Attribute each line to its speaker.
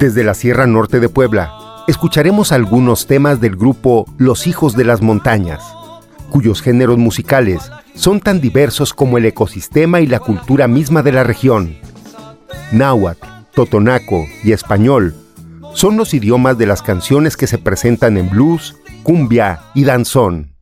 Speaker 1: Desde la Sierra Norte de Puebla, escucharemos algunos temas del grupo Los Hijos de las Montañas, cuyos géneros musicales son tan diversos como el ecosistema y la cultura misma de la región. Náhuatl, totonaco y español son los idiomas de las canciones que se presentan en blues, cumbia y danzón.